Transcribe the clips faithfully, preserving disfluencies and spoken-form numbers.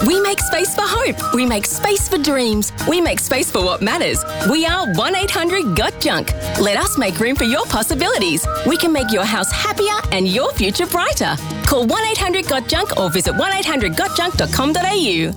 We make space for hope. We make space for dreams. We make space for what matters. We are one eight hundred got junk. Let us make room for your possibilities. We can make your house happier and your future brighter. Call one eight hundred got junk or visit one eight hundred got junk dot com dot a u.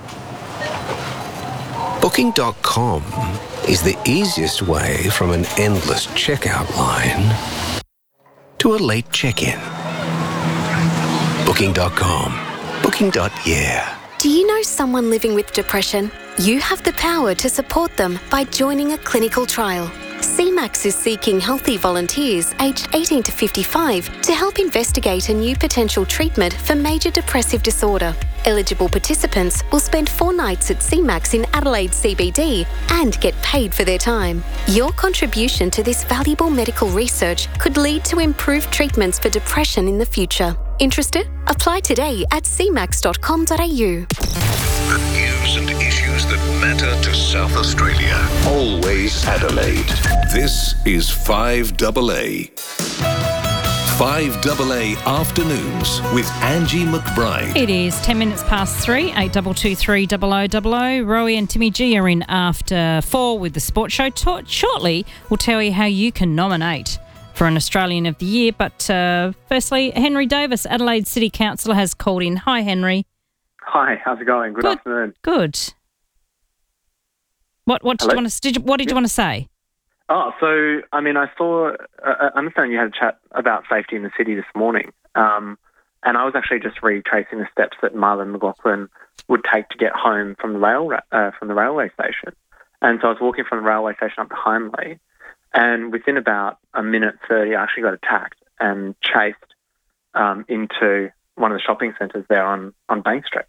Booking dot com is the easiest way from an endless checkout line to a late check-in. Booking dot com. Booking. Yeah. Do you know someone living with depression? You have the power to support them by joining a clinical trial. C MAX is seeking healthy volunteers aged eighteen to fifty-five to help investigate a new potential treatment for major depressive disorder. Eligible participants will spend four nights at C MAX in Adelaide C B D and get paid for their time. Your contribution to this valuable medical research could lead to improved treatments for depression in the future. Interested? Apply today at c max dot com dot a u. The news and issues that matter to South Australia. Always Adelaide. This is five A A. five A A Afternoons with Angie McBride. It is ten minutes past three, eight two two three double oh double oh. Rowie and Timmy G are in after four with the Sports Show. Ta- shortly, we'll tell you how you can nominate for an Australian of the Year. But uh, firstly, Henry Davis, Adelaide City Councillor, has called in. Hi, Henry. Hi, how's it going? Good, Good. afternoon. Good. What what did Hello? you want to did you, what did you want to say? Oh, so, I mean, I saw, uh, I understand you had a chat about safety in the city this morning, um, and I was actually just retracing the steps that Marlon McLaughlin would take to get home from the rail uh, from the railway station. And so I was walking from the railway station up to Hindley, and within about a minute thirty, I actually got attacked and chased um, into one of the shopping centres there on, on Bank Street.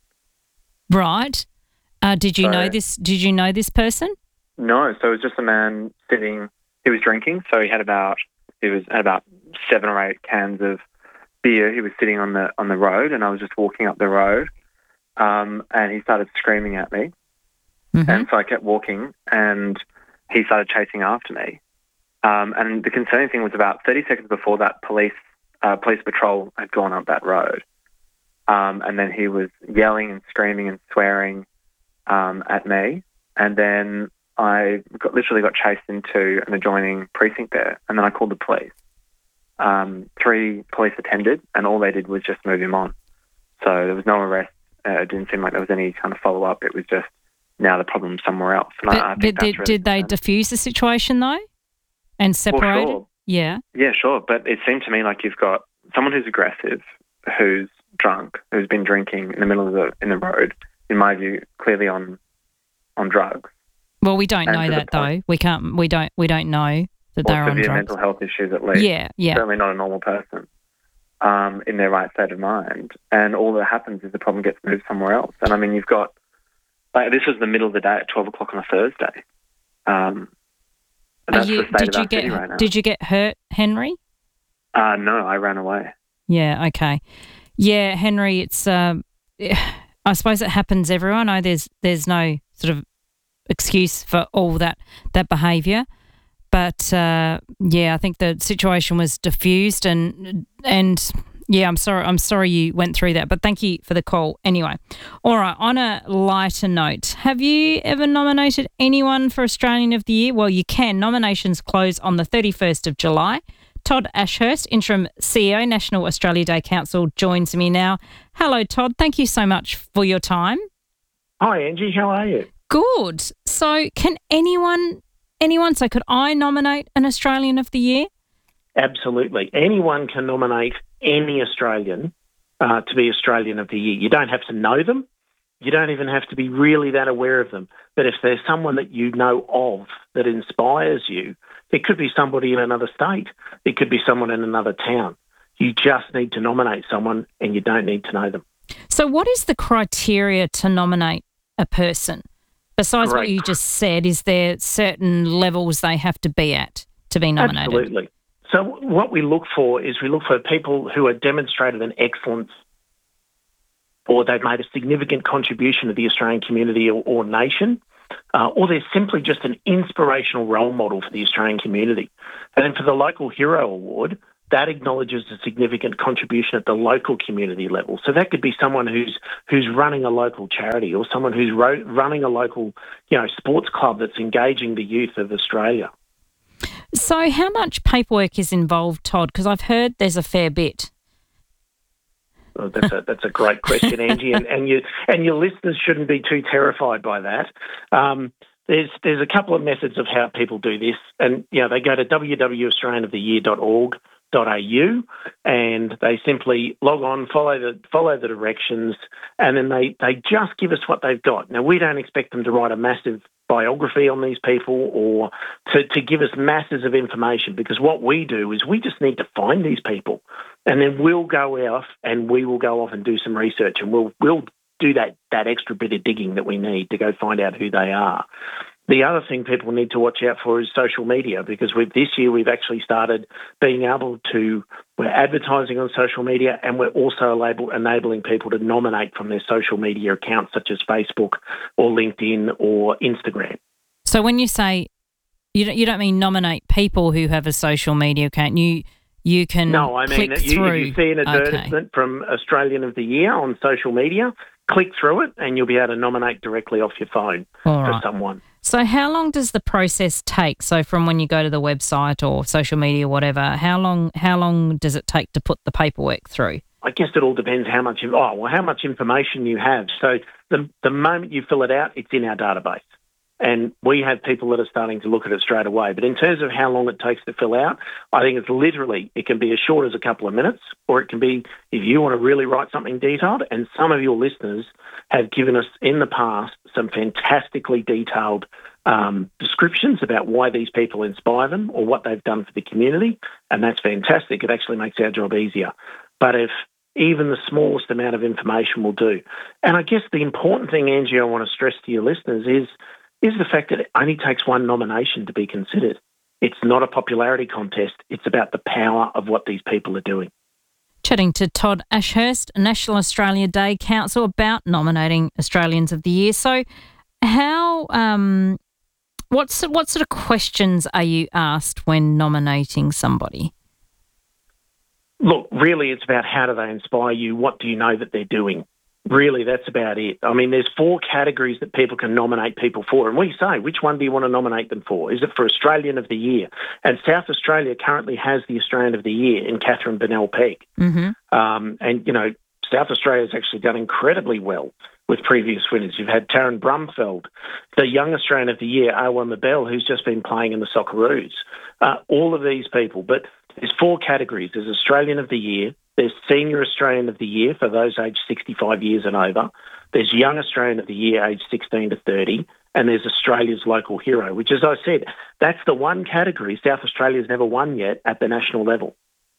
Right. Uh, did you So- know this? Did you know this person? No, so it was just a man sitting. He was drinking, so he had about he was had about seven or eight cans of beer. He was sitting on the on the road, and I was just walking up the road, um, and he started screaming at me, Mm-hmm. and so I kept walking, and he started chasing after me. Um, and the concerning thing was about thirty seconds before that, police uh, police patrol had gone up that road, um, and then he was yelling and screaming and swearing um, at me, and then I got, literally got chased into an adjoining precinct there, and then I called the police. Um, three police attended, and all they did was just move him on. So there was no arrest. Uh, it didn't seem like there was any kind of follow-up. It was just now the problem's somewhere else. And But, I, I but think that's did, really did they concerning. diffuse the situation though, and separate? sure. Yeah. Yeah, sure. But it seemed to me like you've got someone who's aggressive, who's drunk, who's been drinking in the middle of the in the road. In my view, clearly on on drugs. Well, we don't And know to the that though. point- We can't. We don't. We don't know that Or they're on severe drugs. mental health issues at least. Yeah. Yeah. Certainly not a normal person um, in their right state of mind. And all that happens is the problem gets moved somewhere else. And I mean, you've got, like, this was the middle of the day at twelve o'clock on a Thursday. Um, and Are that's you, the state did of you our city get right now. Did you get hurt, Henry? Uh, no, I ran away. Yeah. Okay. Yeah, Henry. It's. Um, I suppose it happens everywhere. I know there's there's no sort of excuse for all that that behaviour, but uh, yeah, I think the situation was diffused, and and yeah, I'm sorry, I'm sorry you went through that, but thank you for the call anyway. All right, on a lighter note, have you ever nominated anyone for Australian of the Year? Well, you can. Nominations close on the thirty-first of July. Todd Ashurst, Interim C E O, National Australia Day Council, joins me now. Hello, Todd. Thank you so much for your time. Hi, Angie. How are you? Good. So can anyone, anyone, so could I nominate an Australian of the Year? Absolutely. Anyone can nominate any Australian uh, to be Australian of the Year. You don't have to know them. You don't even have to be really that aware of them. But if there's someone that you know of that inspires you, it could be somebody in another state. It could be someone in another town. You just need to nominate someone and you don't need to know them. So what is the criteria to nominate a person? Besides what Great. you just said, is there certain levels they have to be at to be nominated? Absolutely. So what we look for is we look for people who have demonstrated an excellence or they've made a significant contribution to the Australian community or, or nation, uh, or they're simply just an inspirational role model for the Australian community. And then for the Local Hero Award, that acknowledges a significant contribution at the local community level. So that could be someone who's who's running a local charity or someone who's ro- running a local, you know, sports club that's engaging the youth of Australia. So how much paperwork is involved, Todd? Because I've heard there's a fair bit. Well, that's a that's a great question, Angie, and, and you and your listeners shouldn't be too terrified by that. Um, there's there's a couple of methods of how people do this, and you know they go to w w w dot australian of the year dot org dot a u and they simply log on, follow the follow the directions, and then they they just give us what they've got. Now we don't expect them to write a massive biography on these people or to, to give us masses of information, because what we do is we just need to find these people, and then we'll go off and we will go off and do some research, and we'll we'll do that that extra bit of digging that we need to go find out who they are. The other thing people need to watch out for is social media, because we've, this year we've actually started being able to, we're advertising on social media, and we're also able, enabling people to nominate from their social media accounts such as Facebook or LinkedIn or Instagram. So when you say, you don't, you don't mean nominate people who have a social media account, you you can No, I mean, click you, through. if you see an advertisement okay. from Australian of the Year on social media, click through it and you'll be able to nominate directly off your phone All for right. someone. So how long does the process take? So from when you go to the website or social media, whatever, how long how long does it take to put the paperwork through? I guess it all depends how much oh well how much information you have. So the the moment you fill it out, it's in our database, and we have people that are starting to look at it straight away. But in terms of how long it takes to fill out, I think it's literally, it can be as short as a couple of minutes, or it can be, if you want to really write something detailed, and some of your listeners have given us in the past some fantastically detailed um, descriptions about why these people inspire them or what they've done for the community, and that's fantastic. It actually makes our job easier. But if even the smallest amount of information will do. And I guess the important thing, Angie, I want to stress to your listeners is is the fact that it only takes one nomination to be considered. It's not a popularity contest. It's about the power of what these people are doing. Chatting to Todd Ashurst, National Australia Day Council, about nominating Australians of the Year. So how, um, what, what sort of questions are you asked when nominating somebody? Look, really it's about how do they inspire you? What do you know that they're doing? Really, that's about it. I mean, there's four categories that people can nominate people for, and we say, which one do you want to nominate them for? Is it for Australian of the Year? And South Australia currently has the Australian of the Year in Catherine Bennell-Pegg. Mm-hmm. Um, and, you know, South Australia's actually done incredibly well with previous winners. You've had Taryn Brumfeld, the Young Australian of the Year, Owen Mabel, who's just been playing in the Socceroos. Uh, all of these people. But there's four categories. There's Australian of the Year. There's Senior Australian of the Year for those aged sixty-five years and over. There's Young Australian of the Year aged sixteen to thirty. And there's Australia's Local Hero, which, as I said, that's the one category South Australia's never won yet at the national level.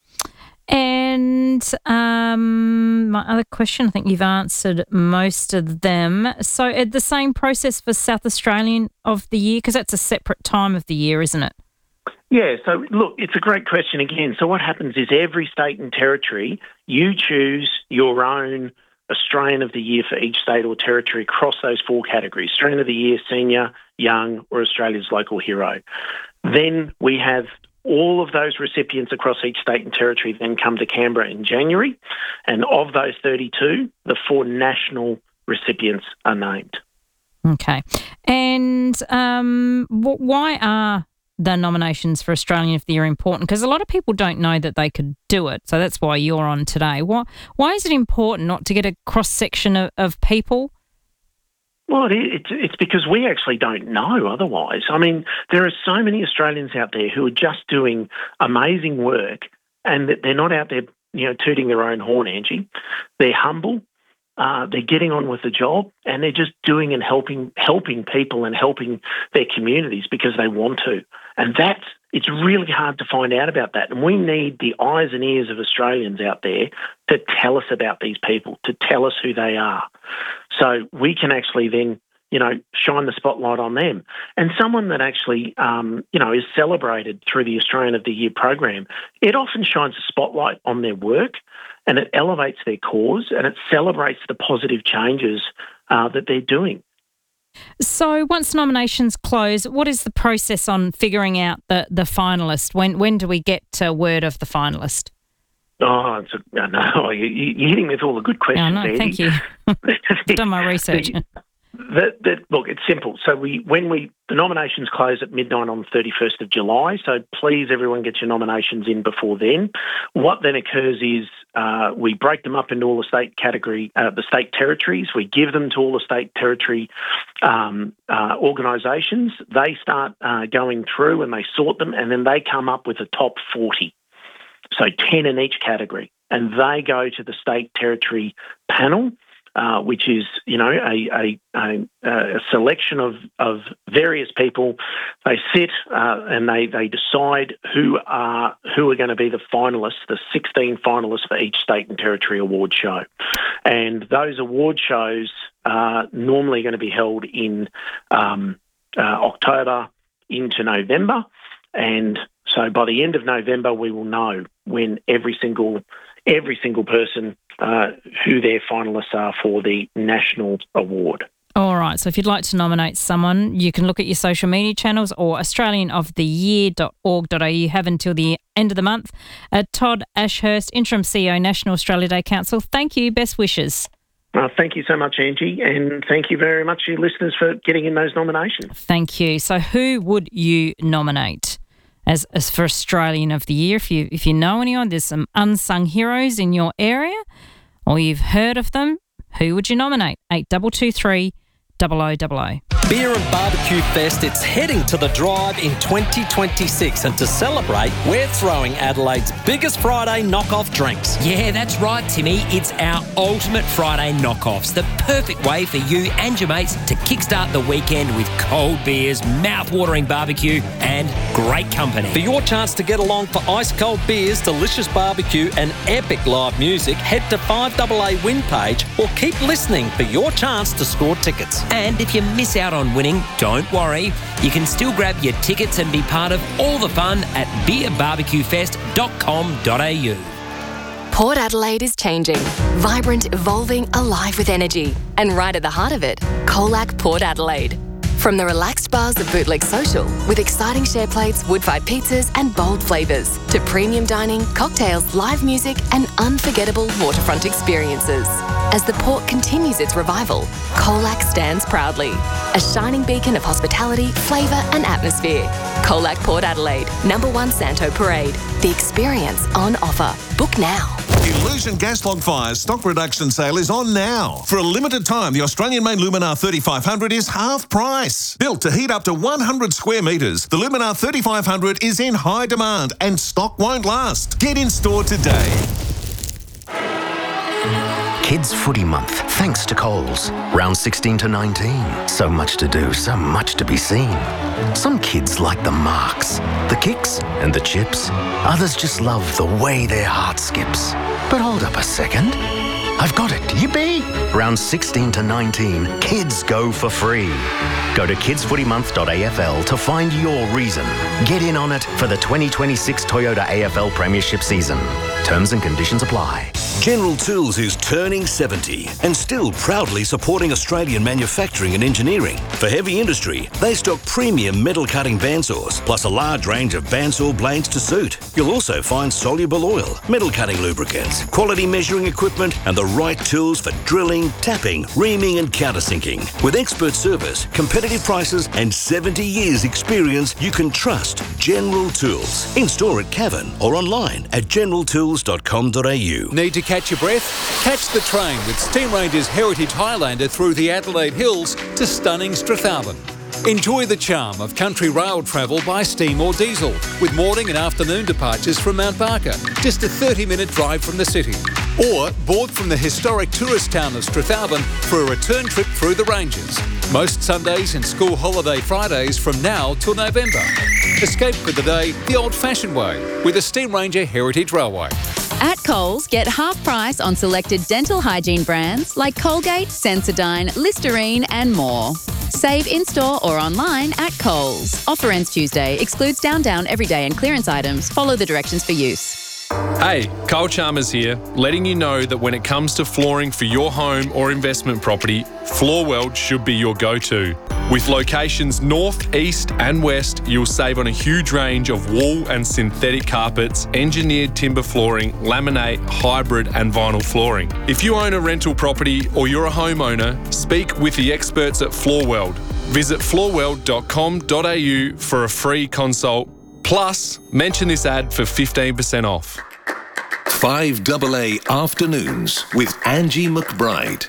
And um, my other question, I think you've answered most of them. So uh, the same process for South Australian of the Year, because that's a separate time of the year, isn't it? Yeah, so look, it's a great question again. So what happens is every state and territory, you choose your own Australian of the Year for each state or territory across those four categories: Australian of the Year, Senior, Young, or Australia's Local Hero. Then we have all of those recipients across each state and territory then come to Canberra in January, and of those thirty-two, the four national recipients are named. Okay. And um, w- why are the nominations for Australian of the Year important? Because a lot of people don't know that they could do it. So that's why you're on today. Why, why is it important not to get a cross-section of, of people? Well, it, it's, it's because we actually don't know otherwise. I mean, there are so many Australians out there who are just doing amazing work, and that they're not out there, you know, tooting their own horn, Angie. They're humble. Uh, they're getting on with the job, and they're just doing and helping helping people and helping their communities because they want to. And that's, it's really hard to find out about that. And we need the eyes and ears of Australians out there to tell us about these people, to tell us who they are. So we can actually then, you know, shine the spotlight on them. And someone that actually, um, you know, is celebrated through the Australian of the Year program, it often shines a spotlight on their work, and it elevates their cause, and it celebrates the positive changes uh, that they're doing. So once nominations close, what is the process on figuring out the, the finalist? When when do we get uh, word of the finalist? Oh, it's a, no, you, you're hitting with all the good questions, Oh, no, Andy. thank you. I've done my research. The, the, the, look, it's simple. So we, when we, the nominations close at midnight on the thirty-first of July, so please everyone get your nominations in before then. What then occurs is uh, we break them up into all the state category, uh, the state territories. We give them to all the state territory um, uh, organisations. They start uh, going through and they sort them, and then they come up with a top forty. So ten in each category, and they go to the state territory panel, uh, which is, you know, a, a, a, a selection of, of various people. They sit uh, and they, they decide who are who are going to be the finalists, the sixteen finalists for each state and territory award show. And those award shows are normally going to be held in um, uh, October into November, and so by the end of November, we will know when every single every single person uh, who their finalists are for the national award. All right. So if you'd like to nominate someone, you can look at your social media channels or australian of the year dot org dot a u. Have until the end of the month. Uh, Todd Ashurst, Interim C E O, National Australia Day Council. Thank you. Best wishes. Uh, thank you so much, Angie, and thank you very much to your listeners for getting in those nominations. Thank you. So who would you nominate As, as for Australian of the Year? If you if you know anyone, there's some unsung heroes in your area or you've heard of them, who would you nominate? eight two two three, double oh double oh. Beer and Barbecue Fest, it's heading to the Drive in twenty twenty-six, and to celebrate, we're throwing Adelaide's biggest Friday knockoff drinks. Yeah, that's right, Timmy. It's our ultimate Friday knockoffs, the perfect way for you and your mates to kickstart the weekend with cold beers, mouth-watering barbecue and great company. For your chance to get along for ice-cold beers, delicious barbecue and epic live music, head to five A A Win page or keep listening for your chance to score tickets. And if you miss out on winning, don't worry. You can still grab your tickets and be part of all the fun at beer barbecue fest dot com dot a u. Port Adelaide is changing. Vibrant, evolving, alive with energy. And right at the heart of it, Colac Port Adelaide. From the relaxed bars of Bootleg Social, with exciting share plates, wood-fired pizzas and bold flavours, to premium dining, cocktails, live music and unforgettable waterfront experiences. As the port continues its revival, Colac stands proudly. A shining beacon of hospitality, flavour and atmosphere. Colac Port Adelaide, number one Santo Parade. The experience on offer. Book now. Illusion Gas Log Fire's stock reduction sale is on now. For a limited time, the Australian-made Luminar thirty-five hundred is half price. Built to heat up to one hundred square metres, the Luminar thirty-five hundred is in high demand and stock won't last. Get in store today. Kids Footy Month, thanks to Coles. Round sixteen to nineteen. So much to do, so much to be seen. Some kids like the marks, the kicks and the chips. Others just love the way their heart skips. But hold up a second. I've got it. Yippee! Round sixteen to nineteen, kids go for free. Go to kids footy month dot a f l to find your reason. Get in on it for the twenty twenty-six Toyota A F L Premiership season. Terms and conditions apply. General Tools is turning seventy and still proudly supporting Australian manufacturing and engineering. For heavy industry, they stock premium metal cutting bandsaws, plus a large range of bandsaw blades to suit. You'll also find soluble oil, metal cutting lubricants, quality measuring equipment, and the right tools for drilling, tapping, reaming, and countersinking. With expert service, competitive prices, and seventy years experience, you can trust General Tools. In store at Cavan or online at general tools dot com dot a u. Need to catch your breath? Catch the train with Steam Ranger's Heritage Highlander through the Adelaide Hills to stunning Strathalbyn. Enjoy the charm of country rail travel by steam or diesel, with morning and afternoon departures from Mount Barker, just a thirty minute drive from the city. Or board from the historic tourist town of Strathalbyn for a return trip through the ranges. Most Sundays and school holiday Fridays from now till November. Escape for the day the old-fashioned way with a Steam Ranger Heritage Railway. At Coles, get half price on selected dental hygiene brands like Colgate, Sensodyne, Listerine and more. Save in-store or online at Coles. Offer ends Tuesday. Excludes Down Down, everyday and clearance items. Follow the directions for use. Hey, Cole Chalmers here, letting you know that when it comes to flooring for your home or investment property, Floorweld should be your go-to. With locations north, east and west, you'll save on a huge range of wool and synthetic carpets, engineered timber flooring, laminate, hybrid and vinyl flooring. If you own a rental property or you're a homeowner, speak with the experts at Floorweld. Visit floorweld dot com dot a u for a free consult. Plus, mention this ad for fifteen percent off. five double A Afternoons with Angie McBride.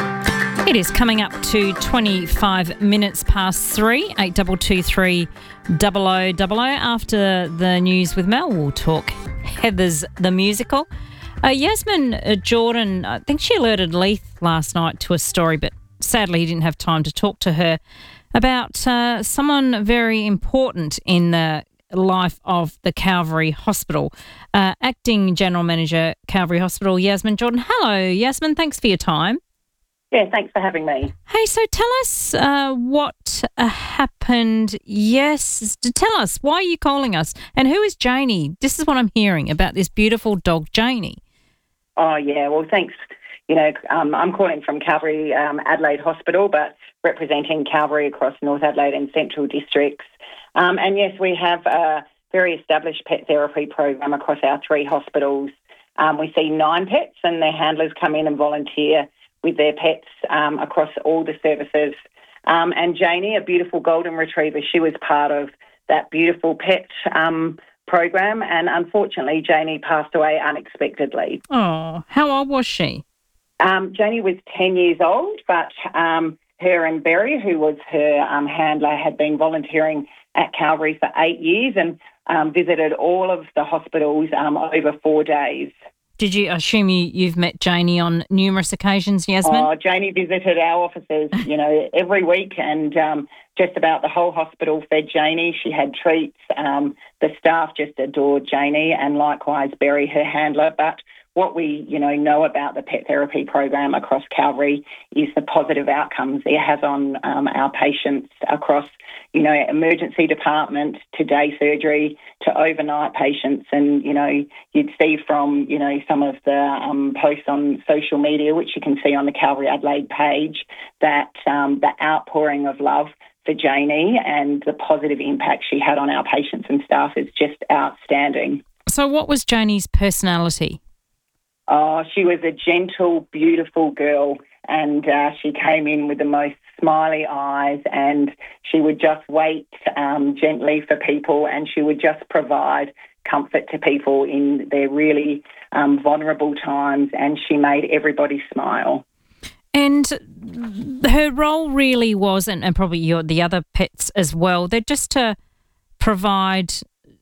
It is coming up to twenty-five minutes past three, eight two two three double oh double oh. After the news with Mel, we'll talk Heathers the musical. Uh, Yasmin uh, Jordan, I think she alerted Leith last night to a story, but sadly he didn't have time to talk to her about uh, someone very important in the life of the Calvary Hospital. Uh, Acting General Manager, Calvary Hospital, Yasmin Jordan. Hello, Yasmin. Thanks for your time. Yeah, thanks for having me. Hey, so tell us uh, what uh, happened. Yes, tell us, why are you calling us? And who is Janie? This is what I'm hearing about this beautiful dog, Janie. Oh, yeah, well, thanks. You know, um, I'm calling from Calvary um, Adelaide Hospital, but representing Calvary across North Adelaide and Central Districts. Um, and yes, we have a very established pet therapy program across our three hospitals. Um, we see nine pets and their handlers come in and volunteer with their pets um, across all the services. Um, and Janie, a beautiful golden retriever, she was part of that beautiful pet um, program. And unfortunately, Janie passed away unexpectedly. Oh, how old was she? Um, Janie was ten years old, but um, her and Berry, who was her um, handler, had been volunteering at Calvary for eight years and um, visited all of the hospitals um, over four days. Did you assume you, you've met Janie on numerous occasions, Yasmin? Oh, Janie visited our offices, you know, every week, and um, just about the whole hospital fed Janie. She had treats. Um, the staff just adored Janie, and likewise Berry, her handler. But what we, you know, know about the pet therapy program across Calvary is the positive outcomes it has on um, our patients across, you know, emergency department to day surgery to overnight patients. And, you know, you'd see from, you know, some of the um, posts on social media, which you can see on the Calvary Adelaide page, that um, the outpouring of love for Janie and the positive impact she had on our patients and staff is just outstanding. So what was Janie's personality? Oh, she was a gentle, beautiful girl, and uh, she came in with the most smiley eyes, and she would just wait um, gently for people, and she would just provide comfort to people in their really um, vulnerable times, and she made everybody smile. And her role really was, and, and probably your, the other pets as well, they're just to provide,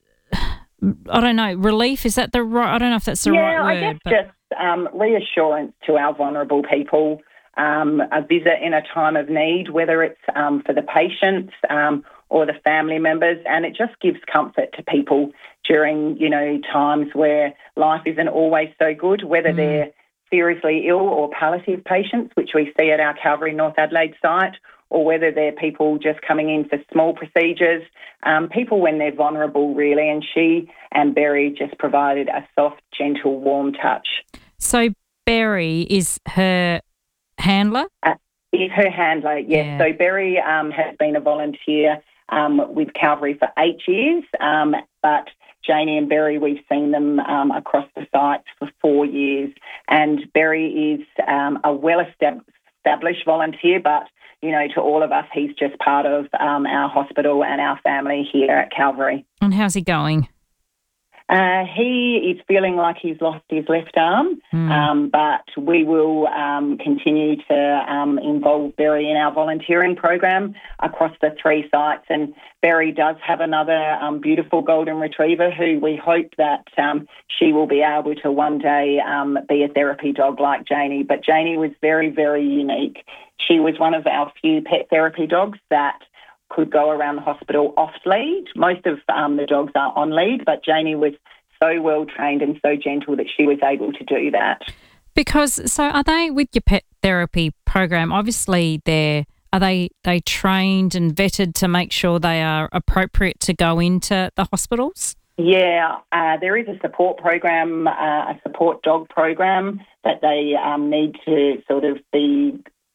I don't know, relief. Is that the right? I don't know if that's the yeah, right word. Yeah, I guess but... just um, reassurance to our vulnerable people, um, a visit in a time of need, whether it's um, for the patients um, or the family members, and it just gives comfort to people during, you know, times where life isn't always so good, whether mm. they're seriously ill or palliative patients, which we see at our Calvary North Adelaide site, or whether they're people just coming in for small procedures, um, people when they're vulnerable, really. And she and Berry just provided a soft, gentle, warm touch. So Berry is her handler? Uh, is her handler, yes. Yeah. So Berry um, has been a volunteer um, with Calvary for eight years, um, but Janie and Berry, we've seen them um, across the site for four years. And Berry is um, a well-established volunteer, but, you know, to all of us, he's just part of um, our hospital and our family here at Calvary. And how's he going? Uh, he is feeling like he's lost his left arm, mm. um, but we will um, continue to um, involve Berry in our volunteering program across the three sites. And Berry does have another um, beautiful golden retriever who we hope that um, she will be able to one day um, be a therapy dog like Janie. But Janie was very, very unique. She was one of our few pet therapy dogs that could go around the hospital off lead. Most of um, the dogs are on lead, but Janie was so well trained and so gentle that she was able to do that. Because, so are they, with your pet therapy program, obviously they're, are they, they trained and vetted to make sure they are appropriate to go into the hospitals? Yeah, uh, there is a support program, uh, a support dog program that they um, need to sort of be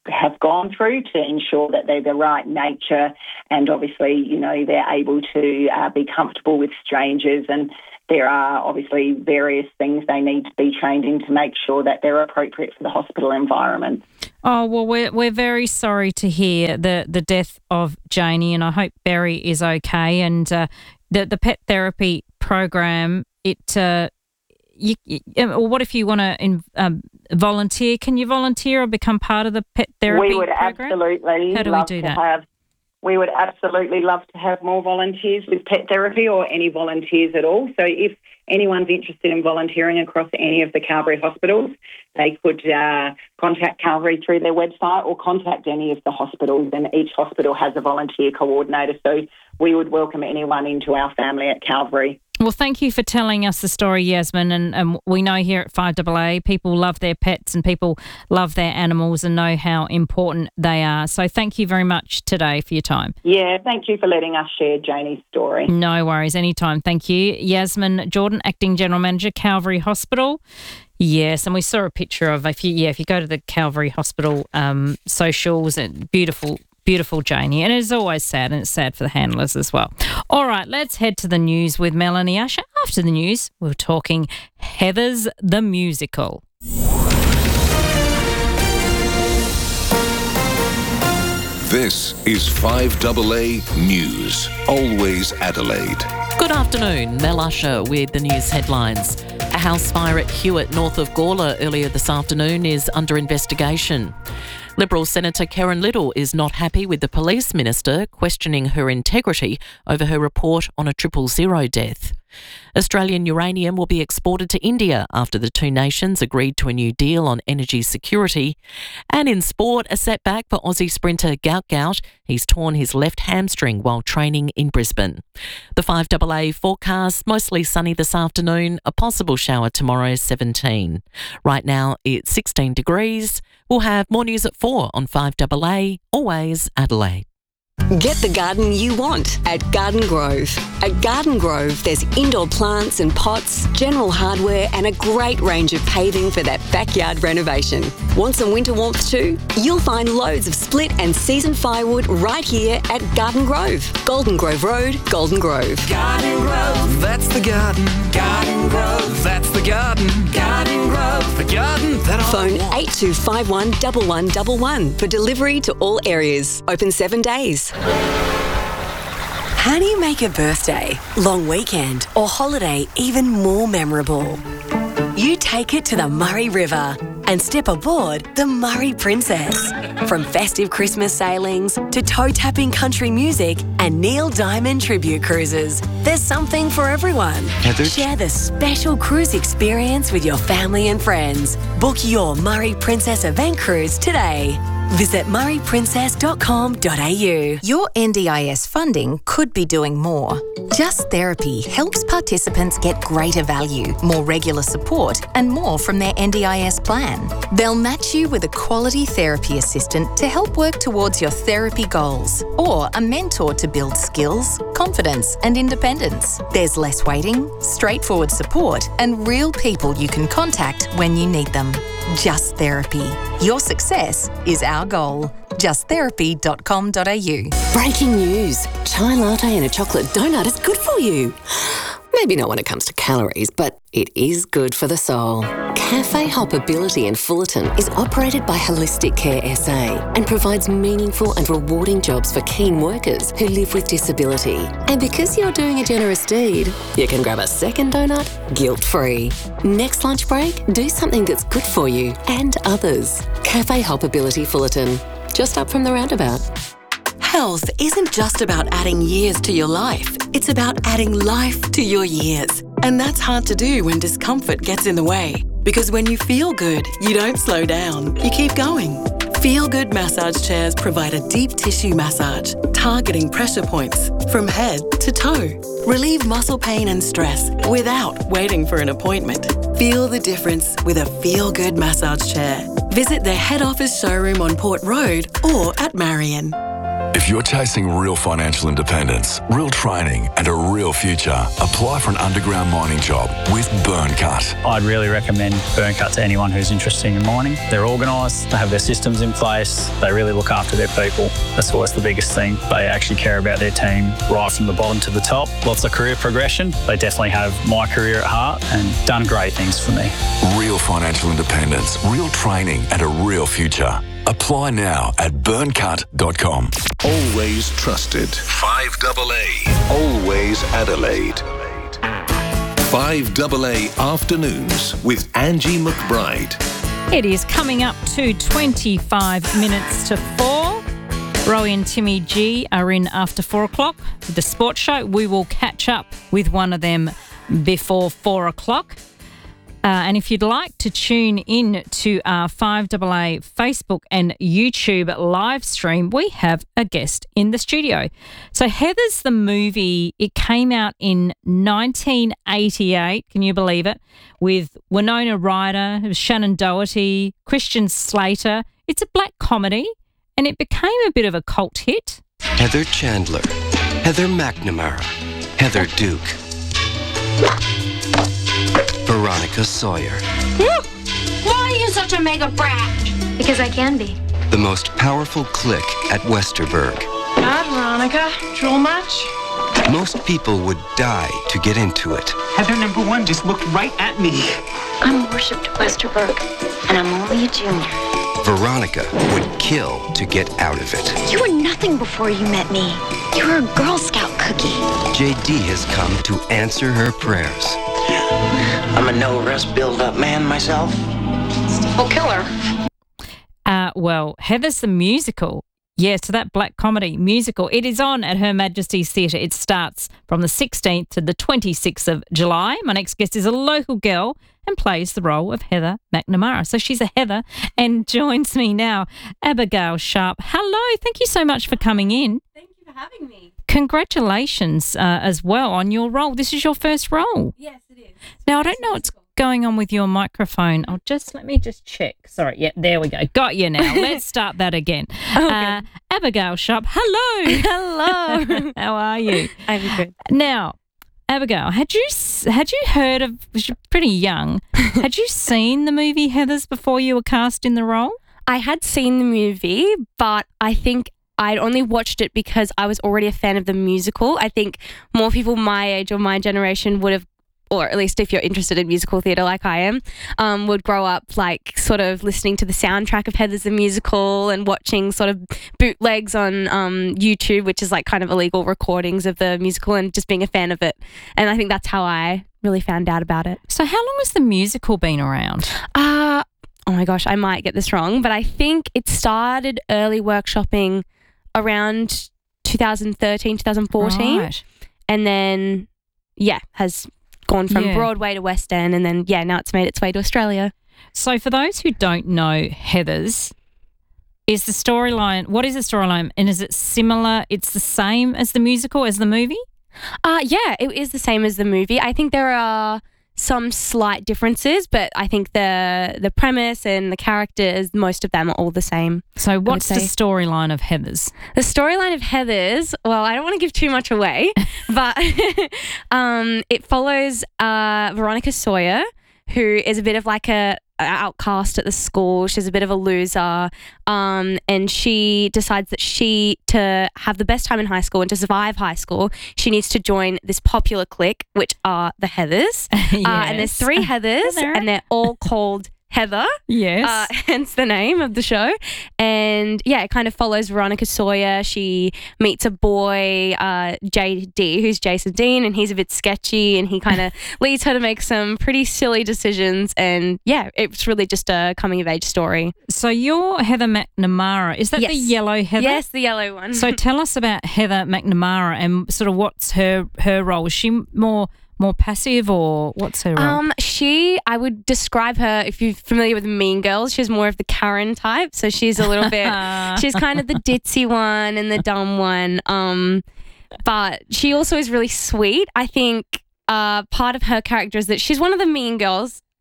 have gone through to ensure that they're the right nature, and obviously, you know, they're able to uh, be comfortable with strangers, and there are obviously various things they need to be trained in to make sure that they're appropriate for the hospital environment. Oh, well, we're we're very sorry to hear the, the death of Janie, and I hope Berry is okay. And uh, the the pet therapy program, it uh, you, you, what if you want to um, volunteer? Can you volunteer or become part of the pet therapy We would program? absolutely How do love we do to that? have. We would absolutely love to have more volunteers with pet therapy, or any volunteers at all. So if anyone's interested in volunteering across any of the Calvary hospitals, they could uh, contact Calvary through their website or contact any of the hospitals, and each hospital has a volunteer coordinator. So we would welcome anyone into our family at Calvary. Well, thank you for telling us the story, Yasmin. And, and we know here at five A A, people love their pets and people love their animals and know how important they are. So thank you very much today for your time. Yeah, thank you for letting us share Janie's story. No worries, anytime. Thank you. Yasmin Jordan, Acting General Manager, Calvary Hospital. Yes, and we saw a picture of, if you, yeah, if you go to the Calvary Hospital um, socials, and beautiful Beautiful Janie, and it's always sad, and it's sad for the handlers as well. All right, let's head to the news with Melanie Usher. After the news, we're talking Heathers the Musical. This is five A A News, always Adelaide. Good afternoon, Mel Usher with the news headlines. A house fire at Hewitt, north of Gawler, earlier this afternoon is under investigation. Liberal Senator Karen Little is not happy with the police minister, questioning her integrity over her report on a triple zero death. Australian uranium will be exported to India after the two nations agreed to a new deal on energy security. And in sport, a setback for Aussie sprinter Gout Gout. He's torn his left hamstring while training in Brisbane. The five A A forecast, mostly sunny this afternoon, a possible shower tomorrow, seventeen. Right now it's sixteen degrees. We'll have more news at four on five A A, always Adelaide. Get the garden you want at Garden Grove. At Garden Grove, there's indoor plants and pots, general hardware, and a great range of paving for that backyard renovation. Want some winter warmth too? You'll find loads of split and season firewood right here at Garden Grove. Golden Grove Road, Golden Grove. Garden Grove, that's the garden. Garden Grove, that's the garden. Garden Grove, the garden that I Phone want. eight two five one, one one one one for delivery to all areas. Open seven days. How do you make a birthday, long weekend, or holiday even more memorable? You take it to the Murray River and step aboard the Murray Princess. From festive Christmas sailings to toe-tapping country music and Neil Diamond tribute cruises, there's something for everyone. Heather? Share the special cruise experience with your family and friends. Book your Murray Princess event cruise today. Visit murray princess dot com dot a u. Your N D I S funding could be doing more. Just Therapy helps participants get greater value, more regular support, and more from their N D I S plan. They'll match you with a quality therapy assistant to help work towards your therapy goals, or a mentor to build skills, confidence, and independence. There's less waiting, straightforward support, and real people you can contact when you need them. Just Therapy. Your success is our goal. just therapy dot com dot a u. Breaking news. Chai latte and a chocolate donut is good for you. Maybe not when it comes to calories, but it is good for the soul. Cafe Hoppability in Fullerton is operated by Holistic Care S A and provides meaningful and rewarding jobs for keen workers who live with disability. And because you're doing a generous deed, you can grab a second donut guilt-free. Next lunch break, do something that's good for you and others. Cafe Hoppability Fullerton, just up from the roundabout. Health isn't just about adding years to your life. It's about adding life to your years. And that's hard to do when discomfort gets in the way. Because when you feel good, you don't slow down. You keep going. Feel Good massage chairs provide a deep tissue massage, targeting pressure points from head to toe. Relieve muscle pain and stress without waiting for an appointment. Feel the difference with a Feel Good massage chair. visit their head office showroom on Port Road or at Marion. If you're chasing real financial independence, real training and a real future, apply for an underground mining job with Burncut. I'd really recommend Burncut to anyone who's interested in mining. They're organised, they have their systems in place, they really look after their people. That's always the biggest thing. They actually care about their team right from the bottom to the top. Lots of career progression. They definitely have my career at heart and done great things for me. Real financial independence, real training and a real future. Apply now at burncut dot com. Always trusted. five double A. Always Adelaide. five double A Afternoons with Angie McBride. It is coming up to twenty-five minutes to four. Rowie and Timmy G are in after four o'clock with the sports show. We will catch up with one of them before four o'clock. Uh, and if you'd like to tune in to our five double A Facebook and YouTube live stream, we have a guest in the studio. So Heathers the movie, it came out in nineteen eighty-eight, can you believe it, with Winona Ryder, Shannon Doherty, Christian Slater. It's a black comedy and it became a bit of a cult hit. Heather Chandler, Heather McNamara, Heather Duke, Veronica Sawyer. Why are you such a mega brat? Because I can be. The most powerful clique at Westerberg. God, Veronica. Drool much? Most people would die to get into it. Heather number one just looked right at me. I'm worshipped at Westerberg, and I'm only a junior. Veronica would kill to get out of it. You were nothing before you met me. You were a Girl Scout cookie. J D has come to answer her prayers. I'm a no-rest build-up man myself. We'll kill her. Uh, well, Heathers the musical. Yes, so that black comedy musical. It is on at Her Majesty's Theatre. It starts from the sixteenth to the twenty-sixth of July. My next guest is a local girl and plays the role of Heather McNamara. So she's a Heather and joins me now, Abigail Sharp. Hello, thank you so much for coming in. Thank you for having me. Congratulations uh, as well on your role. This is your first role. Yes, it is. Now, I don't know what's going on with your microphone. I'll just, let me just check. Sorry, yeah, there we go. Got you now. Let's start that again. Okay. Uh, Abigail Sharp, hello. Hello. How are you? I'm good. Now, Abigail, had you had you heard of, you're pretty young, had you seen the movie Heathers before you were cast in the role? I had seen the movie, but I think I'd only watched it because I was already a fan of the musical. I think more people my age or my generation would have, or at least if you're interested in musical theatre like I am, um, would grow up like sort of listening to the soundtrack of Heathers the Musical and watching sort of bootlegs on um, YouTube, which is like kind of illegal recordings of the musical, and just being a fan of it. And I think that's how I really found out about it. So how long has the musical been around? Uh, oh my gosh, I might get this wrong, but I think it started early workshopping around two thousand thirteen, two thousand fourteen. Right. And then, yeah, has gone from Yeah. Broadway to West End, and then, yeah, now it's made its way to Australia. So for those who don't know Heathers, is the storyline, what is the storyline, and is it similar, it's the same as the musical, as the movie? Uh, yeah, it is the same as the movie. I think there are some slight differences, but I think the the premise and the characters, most of them are all the same. So what's the storyline of Heathers? The storyline of Heathers, well, I don't want to give too much away, but um, it follows uh, Veronica Sawyer, who is a bit of like a, a outcast at the school. She's a bit of a loser, um, and she decides that she, to have the best time in high school and to survive high school, she needs to join this popular clique, which are the Heathers. Yes. Uh, and there's three Heathers, Heather. and they're all called Heather. Yes. Uh, hence the name of the show. And yeah, it kind of follows Veronica Sawyer. She meets a boy, uh, J D, who's Jason Dean, and he's a bit sketchy, and he kind of leads her to make some pretty silly decisions. And yeah, it's really just a coming of age story. So you're Heather McNamara. Is that Yes. the yellow Heather? Yes, the yellow one. So tell us about Heather McNamara and sort of what's her her role. Is she more more passive, or what's her role? Um, she, I would describe her, if you're familiar with Mean Girls, she's more of the Karen type. So she's a little bit, she's kind of the ditzy one and the dumb one. Um, but she also is really sweet. I think uh, part of her character is that she's one of the mean girls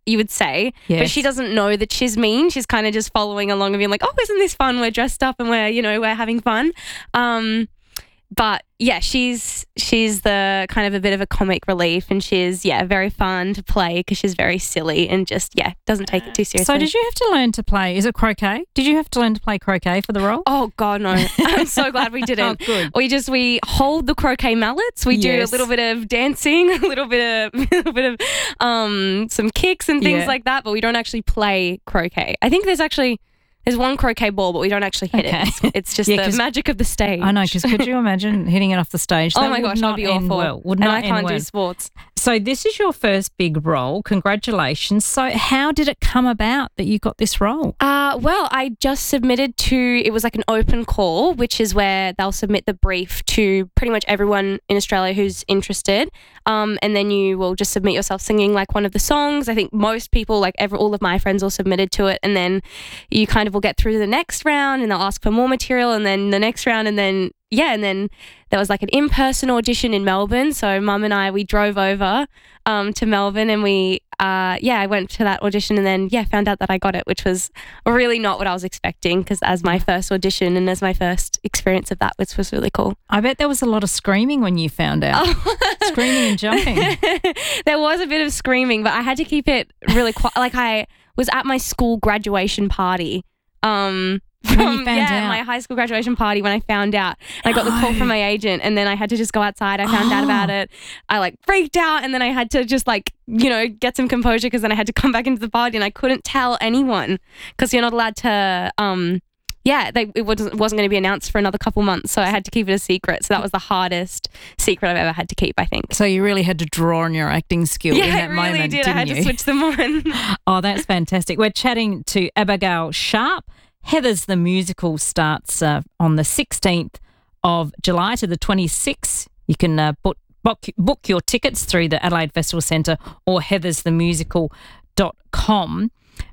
you would say. But Yes. she doesn't know that she's mean. She's kind of just following along and being like, oh, isn't this fun? We're dressed up and we're, you know, we're having fun. Um, but yeah, she's she's the kind of a bit of a comic relief, and she's, yeah, very fun to play because she's very silly and just, yeah, doesn't take it too seriously. So did you have to learn to play, is it croquet? Did you have to learn to play croquet for the role? Oh, God, no. I'm so glad we didn't. Oh, good. We just, we hold the croquet mallets. We do Yes. a little bit of dancing, a little bit of, a little bit of um, some kicks and things Yeah. like that, but we don't actually play croquet. I think there's actually, there's one croquet ball, but we don't actually hit Okay. it. It's, it's just Yeah, the 'cause- magic of the stage. I know, because could you imagine hitting it off the stage? Oh That my would gosh, not that'd be end awful. well. Would and not I end can't do well. sports. So this is your first big role. Congratulations. So how did it come about that you got this role? Uh, well, I just submitted to, it was like an open call, which is where they'll submit the brief to pretty much everyone in Australia who's interested. Um, and then you will just submit yourself singing like one of the songs. I think most people, like every, all of my friends all submitted to it. And then you kind of will get through to the next round and they'll ask for more material, and then the next round, and then, yeah, and then there was like an in-person audition in Melbourne. So Mum and I, we drove over um, to Melbourne, and we, uh, yeah, I went to that audition, and then, yeah, found out that I got it, which was really not what I was expecting, because as my first audition and as my first experience of that, which was really cool. I bet there was a lot of screaming when you found out. Screaming and jumping. There was a bit of screaming, but I had to keep it really quiet. Like, I was at my school graduation party. Um, When you from- found yeah, out. my high school graduation party when I found out. And I got the call from my agent, and then I had to just go outside. I found out about it. I like freaked out, and then I had to just like, you know, get some composure, because then I had to come back into the party, and I couldn't tell anyone because you're not allowed to, um, yeah, they, it wasn't, wasn't going to be announced for another couple months. So I had to keep it a secret. So that was the hardest secret I've ever had to keep, I think. So you really had to draw on your acting skill Yeah, in I that really moment, did. didn't I had you? to switch them on. Oh, that's fantastic. We're chatting to Abigail Sharp. Heathers the Musical starts uh, on the sixteenth of July to the twenty-sixth. You can uh, book, book, book your tickets through the Adelaide Festival Centre or heathers the musical dot com.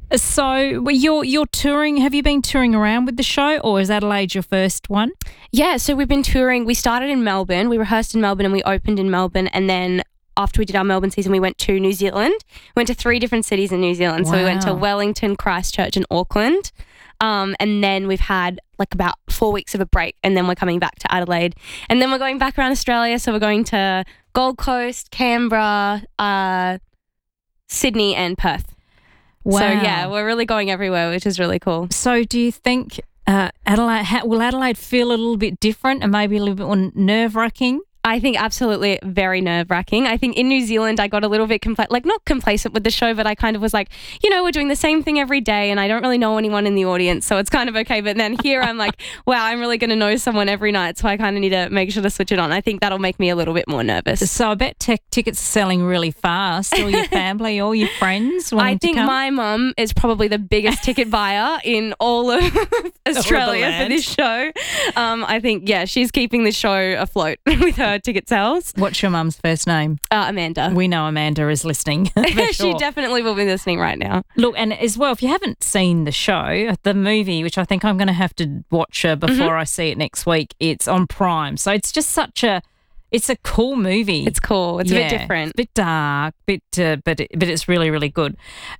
So well, you're, you're touring. Have you been touring around with the show, or is Adelaide your first one? Yeah, so we've been touring. We started in Melbourne. We rehearsed in Melbourne and we opened in Melbourne. And then after we did our Melbourne season, we went to New Zealand. We went to three different cities in New Zealand. So we went to Wow. Wellington, Christchurch and Auckland. Um, and then we've had like about four weeks of a break, and then we're coming back to Adelaide. And then we're going back around Australia. So we're going to Gold Coast, Canberra, uh, Sydney and Perth. Wow. So yeah, we're really going everywhere, which is really cool. So do you think uh, Adelaide ha- will Adelaide feel a little bit different and maybe a little bit more nerve-wracking? I think absolutely very nerve-wracking. I think in New Zealand, I got a little bit compla- like not complacent with the show, but I kind of was like, you know, we're doing the same thing every day and I don't really know anyone in the audience, so it's kind of okay. But then here I'm like, wow, I'm really going to know someone every night, so I kind of need to make sure to switch it on. I think that'll make me a little bit more nervous. So I bet tech tickets are selling really fast. All your family, all your friends wanting I think to come? my mum is probably the biggest ticket buyer in all of Australia for land. this show. Um, I think, yeah, she's keeping the show afloat with her ticket sales. What's your mum's first name? Uh, Amanda. We know Amanda is listening. for She sure. definitely will be listening right now. Look, and as well, if you haven't seen the show, the movie, which I think I'm going to have to watch uh, before Mhm. I see it next week, it's on Prime. So it's just such a, it's a cool movie. It's cool. It's a bit Yeah, different. It's a bit dark, bit, uh, but it, but it's really really good.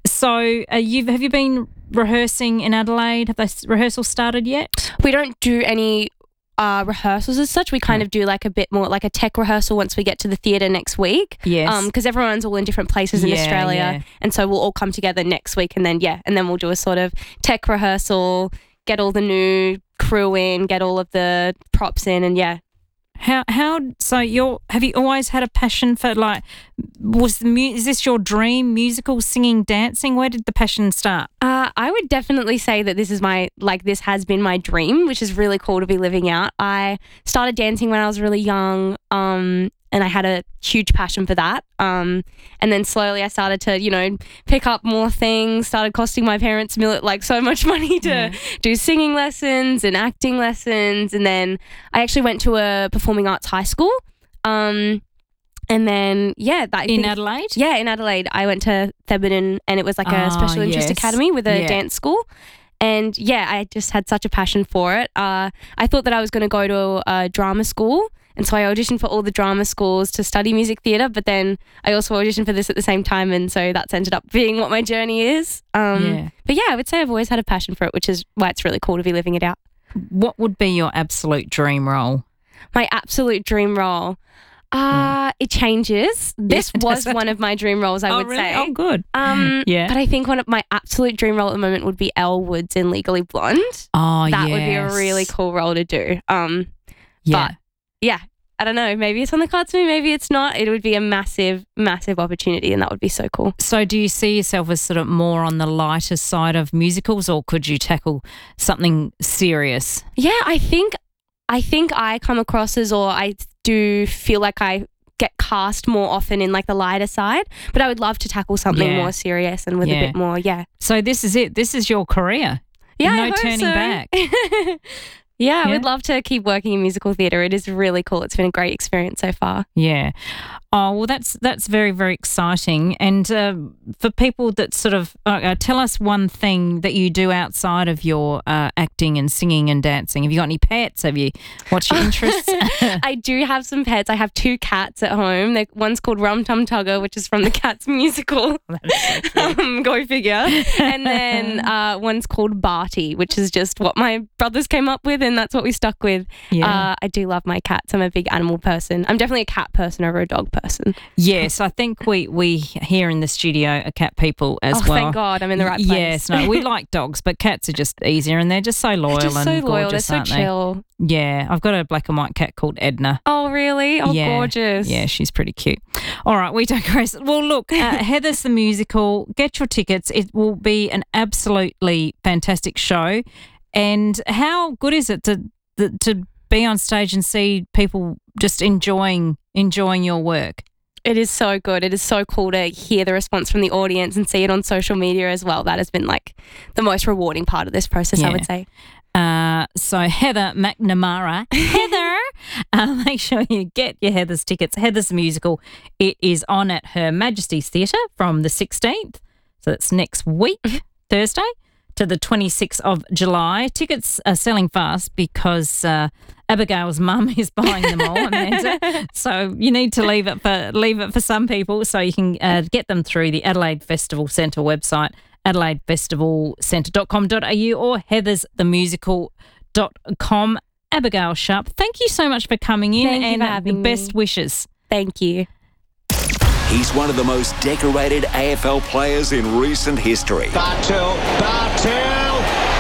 So uh, you've have you been rehearsing in Adelaide? Have those rehearsals started yet? We don't do any uh, rehearsals as such. We kind of do like a bit more like a tech rehearsal once we get to the theatre next week. Yes. Because everyone's all in different places in Yeah, Australia. yeah. And so we'll all come together next week and then, yeah, and then we'll do a sort of tech rehearsal, get all the new crew in, get all of the props in, and yeah. How how so you're have you always had a passion for like was the mu- is this your dream musical singing dancing? Where did the passion start? Uh, I would definitely say that this is my, like, this has been my dream, which is really cool to be living out. I started dancing when I was really young, um, and I had a huge passion for that. Um, and then slowly I started to, you know, pick up more things, started costing my parents mil- like so much money to Yeah. do singing lessons and acting lessons. And then I actually went to a performing arts high school. Um, and then, yeah. That, I In think- Adelaide? Yeah, in Adelaide. I went to Thebarton and it was like a Ah, special interest yes. academy with a Yeah. dance school. And yeah, I just had such a passion for it. Uh, I thought that I was going to go to a drama school And so I auditioned for all the drama schools to study music theatre, but then I also auditioned for this at the same time. And so that's ended up being what my journey is. Um, Yeah. But yeah, I would say I've always had a passion for it, which is why it's really cool to be living it out. What would be your absolute dream role? My absolute dream role. Uh, It changes. This Yeah, was does it? one of my dream roles, I Oh, would really? say. Oh, good. Um, Yeah. But I think one of my absolute dream role at the moment would be Elle Woods in Legally Blonde. Oh, That would be a yes. really cool role to do. Um, Yeah. But yeah, I don't know. Maybe it's on the cards for me. Maybe it's not. It would be a massive, massive opportunity, and that would be so cool. So do you see yourself as sort of more on the lighter side of musicals, or could you tackle something serious? Yeah, I think, I think I come across as, or I do feel like I get cast more often in like the lighter side, but I would love to tackle something Yeah. more serious and with Yeah. a bit more, yeah. So this is it. This is your career. Yeah, no I hope turning so. back. Yeah, I Yeah. would love to keep working in musical theatre. It is really cool. It's been a great experience so far. Yeah. Oh, well, that's that's very, very exciting. And uh, for people that sort of, uh, uh, tell us one thing that you do outside of your uh, acting and singing and dancing. Have you got any pets? Have you, what's your interests? I do have some pets. I have two cats at home. They're, one's called Rum Tum Tugger, which is from the Cats musical. um, go figure. And then uh, one's called Barty, which is just what my brothers came up with, and that's what we stuck with. Yeah. Uh, I do love my cats. I'm a big animal person. I'm definitely a cat person over a dog person. Yes, I think we, we here in the studio are cat people as Oh, well. thank God, I'm in the right place. Yes, no, we like dogs, but cats are just easier and they're just so loyal Just and so loyal. They're gorgeous, so aren't they? chill. Yeah, I've got a black and white cat called Edna. Oh, really? Oh, Yeah. gorgeous. Yeah, she's pretty cute. All right, we digress. Well, look, uh, Heather's the Musical. Get your tickets. It will be an absolutely fantastic show. And how good is it to the, to be on stage and see people just enjoying enjoying your work? It is so good. It is so cool to hear the response from the audience and see it on social media as well. That has been like the most rewarding part of this process, Yeah. I would say. Uh, so Heather McNamara, Heather, uh, make sure you get your Heather's tickets. Heather's the Musical. It is on at Her Majesty's Theatre from the sixteenth, so that's next week, Thursday, to the twenty-sixth of July. Tickets are selling fast because uh, Abigail's mum is buying them all, Amanda. So you need to leave it for leave it for some people, so you can uh, get them through the Adelaide Festival Centre website, adelaide festival centre dot com dot a u or heathers the musical dot com. Abigail Sharp, thank you so much for coming in. Thank you and for uh, having the me. best wishes. Thank you. He's one of the most decorated A F L players in recent history. Bartel, Bartel!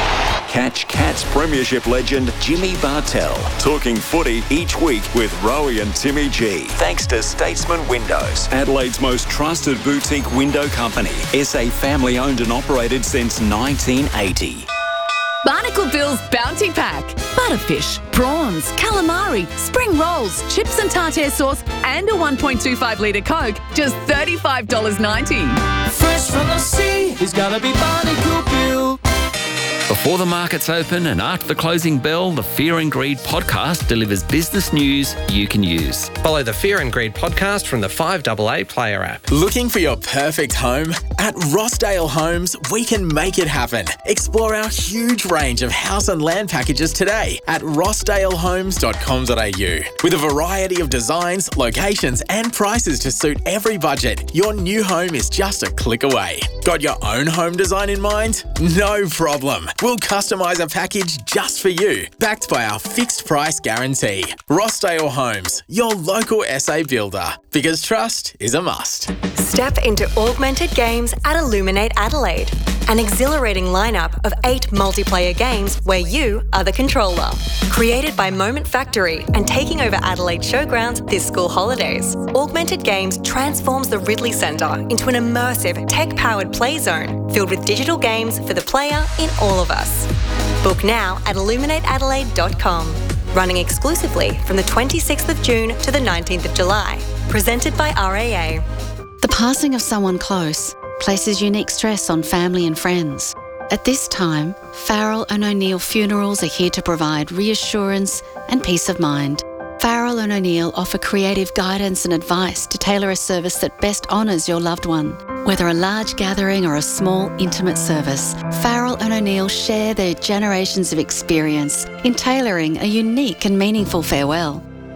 Catch Cats Premiership legend Jimmy Bartel talking footy each week with Rowie and Timmy G. Thanks to Statesman Windows, Adelaide's most trusted boutique window company. S A family owned and operated since nineteen eighty. Barnacle Bill's Bounty Pack. Butterfish, prawns, calamari, spring rolls, chips and tartare sauce, and a one point two five litre Coke. Just thirty-five dollars ninety. Fresh from the sea, it's gotta be Barnacle Bill. Before the markets open and after the closing bell, the Fear and Greed podcast delivers business news you can use. Follow the Fear and Greed podcast from the five A A Player app. Looking for your perfect home? At Rossdale Homes, we can make it happen. Explore our huge range of house and land packages today at rossdale homes dot com dot a u. With a variety of designs, locations, and prices to suit every budget, your new home is just a click away. Got your own home design in mind? No problem. We'll customise a package just for you, backed by our fixed price guarantee. Rossdale Homes, your local S A builder, because trust is a must. Step into Augmented Games at Illuminate Adelaide, an exhilarating lineup of eight multiplayer games where you are the controller. Created by Moment Factory and taking over Adelaide Showgrounds this school holidays, Augmented Games transforms the Ridley Centre into an immersive, tech-powered play zone filled with digital games for the player in all of us. Book now at illuminate adelaide dot com. Running exclusively from the twenty-sixth of June to the nineteenth of July. Presented by R A A. The passing of someone close places unique stress on family and friends. At this time, Farrell and O'Neill Funerals are here to provide reassurance and peace of mind. Farrell and O'Neill offer creative guidance and advice to tailor a service that best honours your loved one. Whether a large gathering or a small, intimate service, Farrell and O'Neill share their generations of experience in tailoring a unique and meaningful farewell.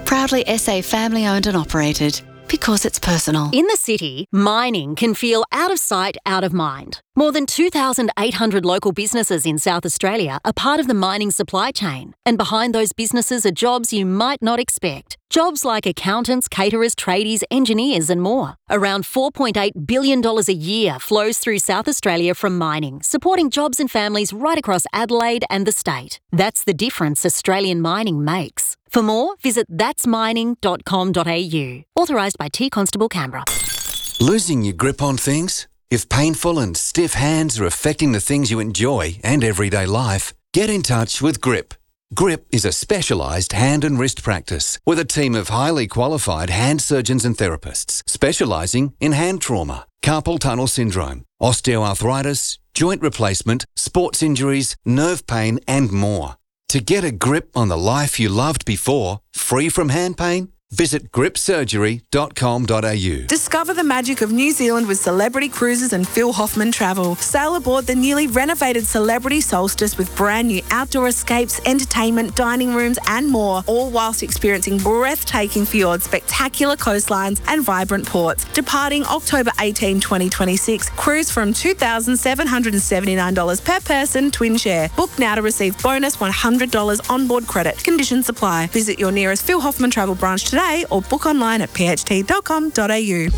Proudly S A family owned and operated. Because it's personal. In the city, mining can feel out of sight, out of mind. More than two thousand eight hundred local businesses in South Australia are part of the mining supply chain. And behind those businesses are jobs you might not expect. Jobs like accountants, caterers, tradies, engineers and more. Around four point eight billion dollars a year flows through South Australia from mining, supporting jobs and families right across Adelaide and the state. That's the difference Australian mining makes. For more, visit thats mining dot com dot a u. Authorised by T Constable Canberra. Losing your grip on things? If painful and stiff hands are affecting the things you enjoy and everyday life, get in touch with Grip. Grip is a specialised hand and wrist practice with a team of highly qualified hand surgeons and therapists specialising in hand trauma, carpal tunnel syndrome, osteoarthritis, joint replacement, sports injuries, nerve pain and more. To get a grip on the life you loved before, free from hand pain, visit grip surgery dot com dot a u. Discover the magic of New Zealand with Celebrity Cruises and Phil Hoffman Travel. Sail aboard the newly renovated Celebrity Solstice with brand new outdoor escapes, entertainment, dining rooms and more, all whilst experiencing breathtaking fjords, spectacular coastlines and vibrant ports. Departing October eighteenth, twenty twenty-six, cruise from two thousand seven hundred seventy-nine dollars per person, twin share. Book now to receive bonus one hundred dollars onboard credit. Conditions apply. Visit your nearest Phil Hoffman Travel branch today or book online at p h t dot com dot a u.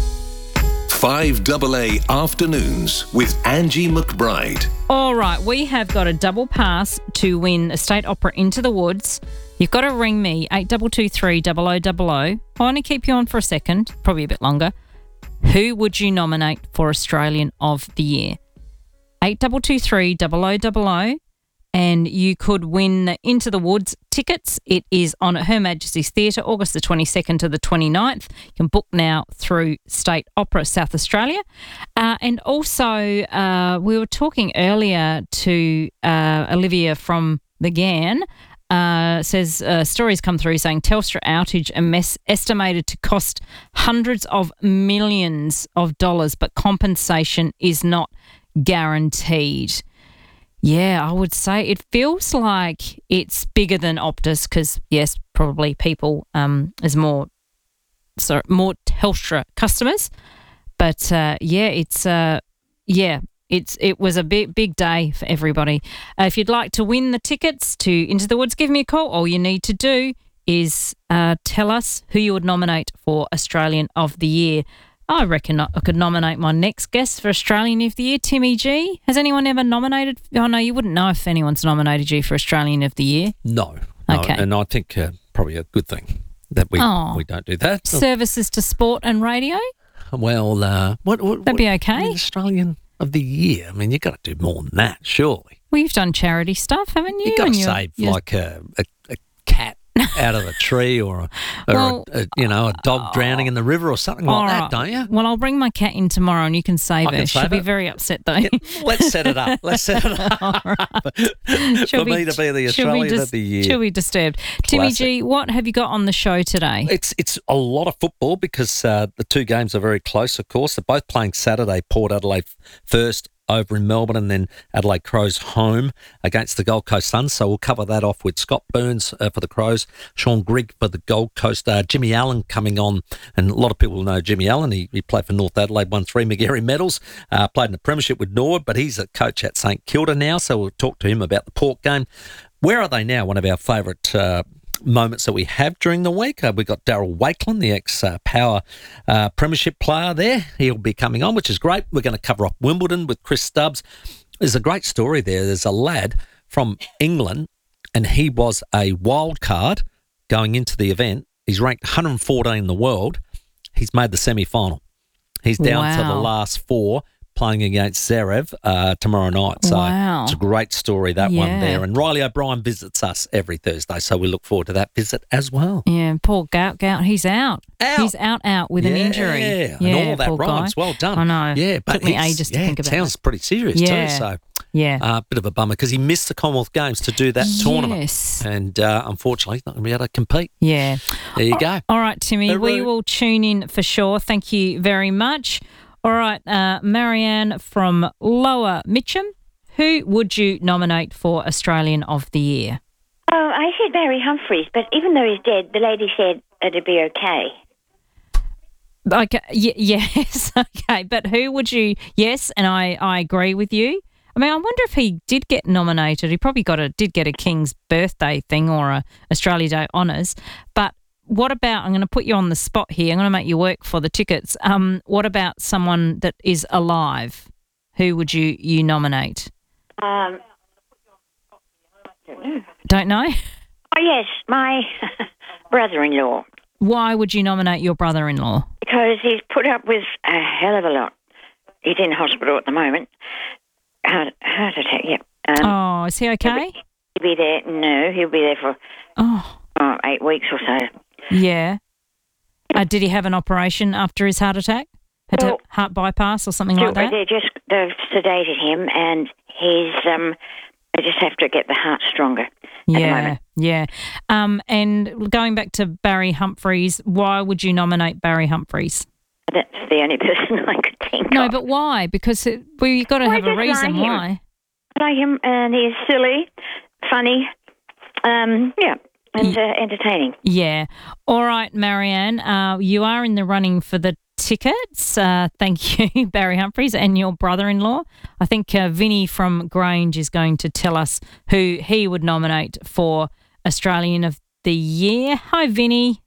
five double A Afternoons with Angie McBride. All right, we have got a double pass to win Estate Opera Into the Woods. You've got to ring me, eight two two three, zero zero zero zero. I want to keep you on for a second, probably a bit longer. Who would you nominate for Australian of the Year? eight two two three, zero zero zero zero. And you could win Into the Woods tickets. It is on at Her Majesty's Theatre, August the twenty-second to the twenty-ninth. You can book now through State Opera South Australia. Uh, and also, uh, we were talking earlier to uh, Olivia from the Ghan. Uh, says uh, stories come through saying Telstra outage and mess estimated to cost hundreds of millions of dollars, but compensation is not guaranteed. Yeah, I would say it feels like it's bigger than Optus because, yes, probably people um is more so more Telstra customers, but uh, yeah, it's uh yeah it's it was a big big day for everybody. Uh, if you'd like to win the tickets to Into the Woods, give me a call. All you need to do is uh, tell us who you would nominate for Australian of the Year. I reckon I could nominate my next guest for Australian of the Year, Timmy G. Has anyone ever nominated? Oh, no, you wouldn't know if anyone's nominated you for Australian of the Year. No. no okay. And I think uh, probably a good thing that we oh. we don't do that. Services to sport and radio? Well, uh, what, what that'd be okay. I mean, Australian of the Year. I mean, you've got to do more than that, surely. Well, you've done charity stuff, haven't you? You've got and to you're, save you're... like a, a, a cat out of a tree or, a, or well, a, a, you know, a dog drowning in the river or something like right. that, don't you? Well, I'll bring my cat in tomorrow and you can save I her. can She'll save be it. very upset though. Yeah, let's set it up. Let's set it up. For be, me to be the Australian dis- of the Year. She'll be disturbed. Classic. Timmy G, what have you got on the show today? It's it's a lot of football because uh, the two games are very close, of course. They're both playing Saturday. Port Adelaide first over in Melbourne and then Adelaide Crows home against the Gold Coast Suns. So we'll cover that off with Scott Burns uh, for the Crows, Sean Grigg for the Gold Coast, uh, Jimmy Allen coming on. And a lot of people know Jimmy Allen. He, he played for North Adelaide, won three McGarry medals, uh, played in the Premiership with Norwood, but he's a coach at St Kilda now. So we'll talk to him about the Port game. Where are they now? One of our favourite uh, moments that we have during the week. Uh, we've got Daryl Wakelin, the ex-Power uh, uh, Premiership player there. He'll be coming on, which is great. We're going to cover off Wimbledon with Chris Stubbs. There's a great story there. There's a lad from England, and he was a wild card going into the event. He's ranked one hundred fourteen in the world. He's made the semi-final. He's down wow. to the last four, playing against Zverev uh, tomorrow night. So wow. it's a great story, that yeah. one there. And Riley O'Brien visits us every Thursday, so we look forward to that visit as well. Yeah, poor Gout, Gout, he's out. Out. He's out, out with yeah, an injury. Yeah, yeah and all that poor rhymes. guy. Well done. I know. Yeah, but took me he's- ages to yeah, think about it sounds it. pretty serious Yeah. too. So yeah, a uh, bit of a bummer because he missed the Commonwealth Games to do that tournament. Yes. And uh, unfortunately, he's not going to be able to compete. Yeah. There you go. All right, Timmy, Hooroo. we will tune in for sure. Thank you very much. All right, uh, Marianne from Lower Mitcham, who would you nominate for Australian of the Year? Oh, I said Barry Humphries, but even though he's dead, the lady said it'd be okay. Okay, y- yes, okay. But who would you... Yes, and I, I agree with you. I mean, I wonder if he did get nominated. He probably got a did get a King's Birthday thing or a Australia Day Honours. But what about... I'm going to put you on the spot here. I'm going to make you work for the tickets. Um, what about someone that is alive? Who would you, you nominate? Um, don't know. Don't know? Oh, yes, my brother-in-law. Why would you nominate your brother-in-law? Because he's put up with a hell of a lot. He's in hospital at the moment. Heart, heart attack, yep. Um, oh, is he okay? He'll be, he'll be there. No, he'll be there for oh. oh, eight weeks or so. Yeah. Uh, did he have an operation after his heart attack? Had well, to heart bypass or something so like that? They just they've sedated him, and he's um. They just have to get the heart stronger. Yeah, yeah. Um, and going back to Barry Humphries, why would you nominate Barry Humphries? That's the only person I could think no, of. No, but why? Because it, well, you've got to well, have a reason like why. I like him, and he's silly, funny, um, yeah, and uh, entertaining. Yeah. All right, Marianne, uh, you are in the running for the tickets. Uh, thank you, Barry Humphries, and your brother-in-law. I think uh, Vinny from Grange is going to tell us who he would nominate for Australian of the Year. Hi, Vinny.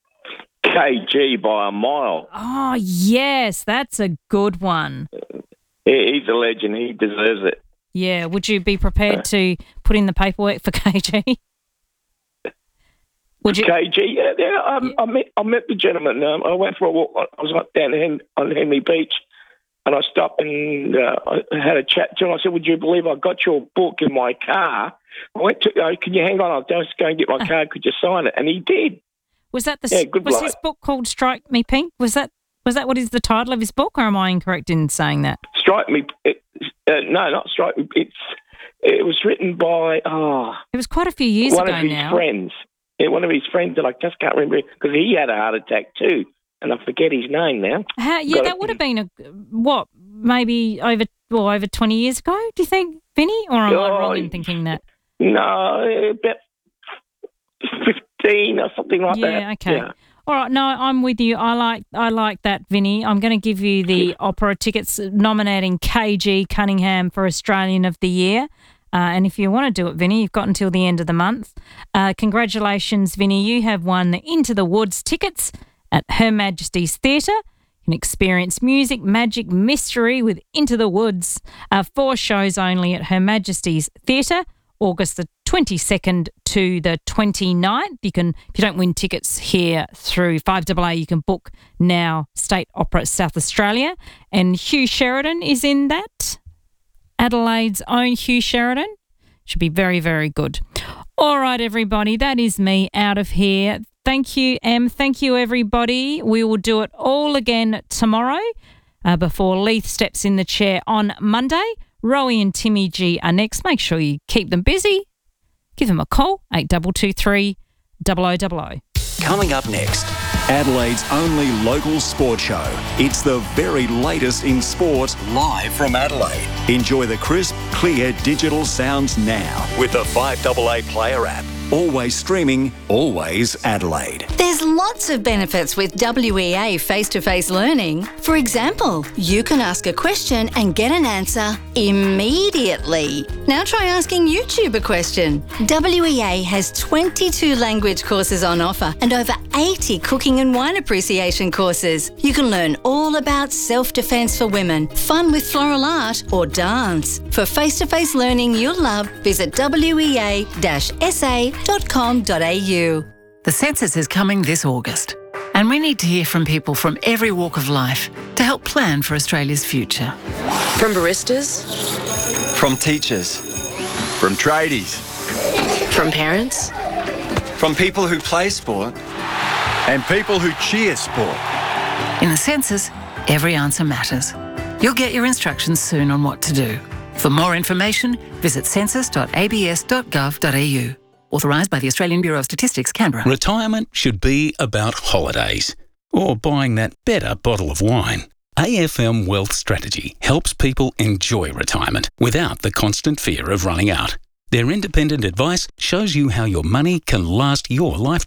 K G by a mile. Oh, yes, that's a good one. He's a legend. He deserves it. Yeah. Would you be prepared to put in the paperwork for K G? Would you? K G, yeah, yeah. Um, I met I met the gentleman. Um, I went for a walk. I was like down Hen- on Henley Beach, and I stopped and uh, I had a chat to him. I said, "Would you believe I got your book in my car?" I went to, oh, "Can you hang on? I'll just go and get my card. Could you sign it?" And he did. Was that the? Yeah, good was bloke. his book called Strike Me Pink? Was that was that what is the title of his book, or am I incorrect in saying that? Strike Me. It, uh, no, not Strike Me. It's it was written by oh. It was quite a few years one ago of his now. friends. Yeah, one of his friends that I just can't remember because he had a heart attack too, and I forget his name now. How, yeah, Got that it. would have been a what, maybe over well over twenty years ago. Do you think, Vinny, or am Oh, I wrong in thinking that? No, about fifteen or something like that. Yeah, okay. Yeah. All right, no, I'm with you. I like I like that, Vinny. I'm going to give you the opera tickets nominating K G Cunningham for Australian of the Year. Uh, and if you want to do it, Vinny, you've got until the end of the month. Uh, congratulations, Vinny. You have won the Into the Woods tickets at Her Majesty's Theatre. You can experience music, magic, mystery with Into the Woods. Uh, four shows only at Her Majesty's Theatre, August the twenty-second to the twenty-ninth. You can, if you don't win tickets here through five A A, you can book now. State Opera South Australia. And Hugh Sheridan is in that. Adelaide's own Hugh Sheridan. Should be very, very good. All right, everybody, that is me out of here. Thank you, Em. Thank you, everybody. We will do it all again tomorrow uh, before Leith steps in the chair on Monday. Rowie and Timmy G are next. Make sure you keep them busy. Give them a call, eight two two three, zero zero zero zero. Coming up next, Adelaide's only local sport show. It's the very latest in sport, live from Adelaide. Enjoy the crisp, clear digital sounds now with the five A A Player app. Always streaming, always Adelaide. There's lots of benefits with W E A face-to-face learning. For example, you can ask a question and get an answer immediately. Now try asking YouTube a question. W E A has twenty-two language courses on offer and over eighty cooking and wine appreciation courses. You can learn all about self-defense for women, fun with floral art or dance. For face-to-face learning you'll love, visit w e a dash s a dot com dot a u. The census is coming this August, and we need to hear from people from every walk of life to help plan for Australia's future. From baristas, From teachers. From tradies. from parents, From people who play sport. And people who cheer sport. In the census, every answer matters. You'll get your instructions soon on what to do. For more information, visit census dot a b s dot gov dot a u. Authorised by the Australian Bureau of Statistics, Canberra. Retirement should be about holidays or buying that better bottle of wine. A F M Wealth Strategy helps people enjoy retirement without the constant fear of running out. Their independent advice shows you how your money can last your lifetime.